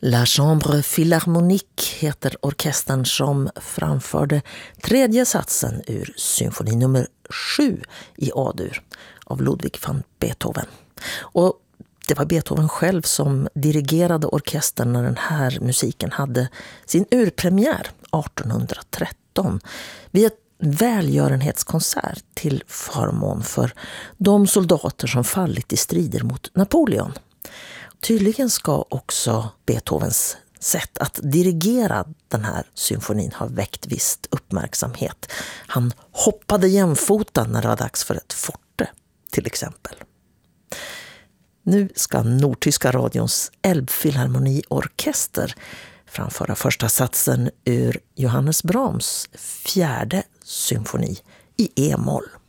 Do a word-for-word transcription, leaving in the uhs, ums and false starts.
La Chambre Philharmonique heter orkestern som framförde tredje satsen ur symfoni nummer sju i A-dur av Ludwig van Beethoven. Och det var Beethoven själv som dirigerade orkestern när den här musiken hade sin urpremiär artonhundratretton vid ett välgörenhetskonsert till förmån för de soldater som fallit i strider mot Napoleon. Tydligen ska också Beethovens sätt att dirigera den här symfonin ha väckt visst uppmärksamhet. Han hoppade jämfota när det var dags för ett forte, till exempel. Nu ska Nordtyska radions Elbphilharmoniorkester framföra första satsen ur Johannes Brahms fjärde symfoni i E-moll.